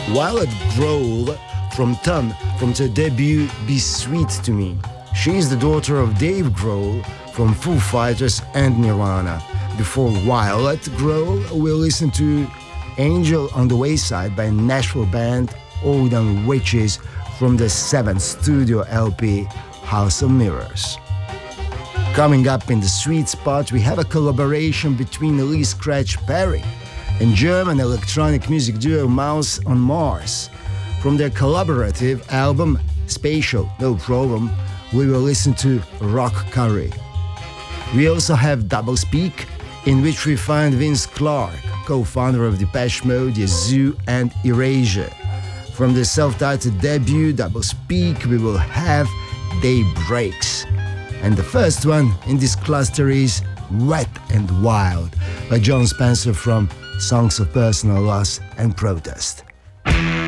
Violet Grohl from their debut Be Sweet to Me. She is the daughter of Dave Grohl from Foo Fighters and Nirvana. Before Violet Grohl, we'll listen to Angel on the Wayside by Nashville band Old and Witches from the 7th studio LP House of Mirrors. Coming up in the sweet spot, we have a collaboration between Lee Scratch Perry and German electronic music duo Mouse on Mars. From their collaborative album Spatial No Problem, we will listen to Rock Curry. We also have Double Speak, in which we find Vince Clarke, co-founder of Depeche Mode, Yazoo and Erasure. From the self-titled debut Double Speak, we will have Day Breaks. And the first one in this cluster is Wet and Wild by John Spencer from Songs of Personal Loss and Protest.